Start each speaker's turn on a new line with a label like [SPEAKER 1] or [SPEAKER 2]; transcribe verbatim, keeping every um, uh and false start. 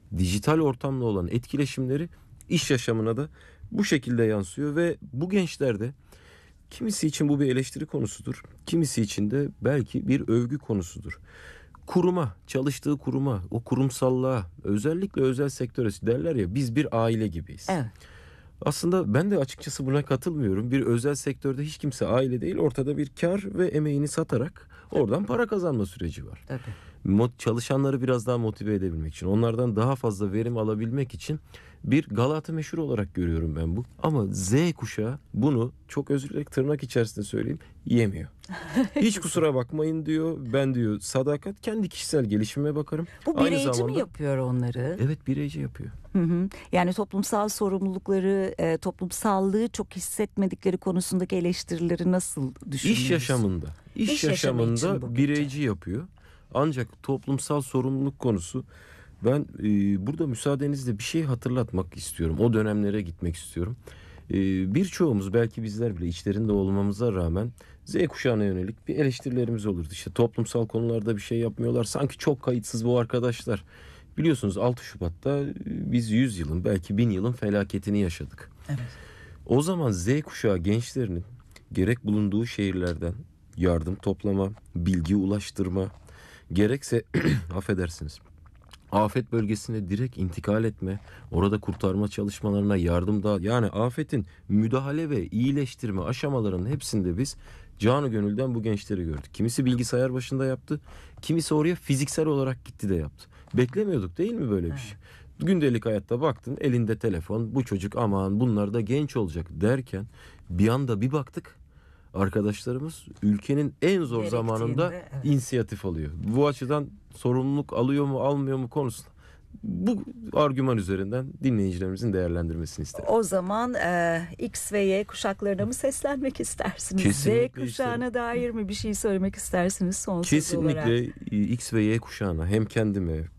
[SPEAKER 1] dijital ortamla olan etkileşimleri iş yaşamına da bu şekilde yansıyor ve bu gençlerde kimisi için bu bir eleştiri konusudur. Kimisi için de belki bir övgü konusudur. Kuruma, çalıştığı kuruma, o kurumsallığa, özellikle özel sektöre derler ya, biz bir aile gibiyiz.
[SPEAKER 2] Evet.
[SPEAKER 1] Aslında ben de açıkçası buna katılmıyorum. Bir özel sektörde hiç kimse aile değil. Ortada bir kar ve emeğini satarak oradan para kazanma süreci var.
[SPEAKER 2] Tabii.
[SPEAKER 1] Çalışanları biraz daha motive edebilmek için, onlardan daha fazla verim alabilmek için bir Galata meşhur olarak görüyorum ben bu. Ama Z kuşağı bunu, çok özür dilerim tırnak içerisinde söyleyeyim, yemiyor. Hiç kusura bakmayın diyor. Ben diyor sadakat, kendi kişisel gelişime bakarım.
[SPEAKER 2] Bu bireyci
[SPEAKER 1] Aynı zamanda,
[SPEAKER 2] mi yapıyor onları?
[SPEAKER 1] Evet, bireyci yapıyor.
[SPEAKER 2] Hı hı. Yani toplumsal sorumlulukları, e, toplumsallığı çok hissetmedikleri konusundaki eleştirileri nasıl düşünüyorsunuz?
[SPEAKER 1] İş yaşamında, iş,
[SPEAKER 2] İş yaşamı için
[SPEAKER 1] yaşamında
[SPEAKER 2] bu
[SPEAKER 1] bireyci yapıyor. Ancak toplumsal sorumluluk konusu, ben e, burada müsaadenizle bir şey hatırlatmak istiyorum. O dönemlere gitmek istiyorum. E, birçoğumuz, belki bizler bile içlerinde olmamıza rağmen Z kuşağına yönelik bir eleştirilerimiz olurdu. İşte toplumsal konularda bir şey yapmıyorlar. Sanki çok kayıtsız bu arkadaşlar. Biliyorsunuz altı Şubat'ta biz yüz yılın, belki bin yılın felaketini yaşadık.
[SPEAKER 2] Evet.
[SPEAKER 1] O zaman Z kuşağı gençlerinin gerek bulunduğu şehirlerden yardım toplama, bilgi ulaştırma, gerekse affedersiniz, afet bölgesine direkt intikal etme, orada kurtarma çalışmalarına yardım da, yani afetin müdahale ve iyileştirme aşamalarının hepsinde biz canı gönülden bu gençleri gördük. Kimisi bilgisayar başında yaptı, kimisi oraya fiziksel olarak gitti de yaptı. Beklemiyorduk değil mi böyle bir şey? Gündelik hayatta baktın, elinde telefon, bu çocuk aman bunlar da genç olacak derken bir anda bir baktık, arkadaşlarımız ülkenin en zor zamanında
[SPEAKER 2] evet,
[SPEAKER 1] inisiyatif alıyor. Bu açıdan sorumluluk alıyor mu almıyor mu konusunda bu argüman üzerinden dinleyicilerimizin değerlendirmesini isterim.
[SPEAKER 2] O zaman e, X ve Y kuşaklarına mı seslenmek istersiniz?
[SPEAKER 1] Kesinlikle
[SPEAKER 2] Z kuşağına
[SPEAKER 1] isterim.
[SPEAKER 2] dair mi bir şey söylemek istersiniz son söz olarak?
[SPEAKER 1] Kesinlikle X ve Y kuşağına, hem kendime,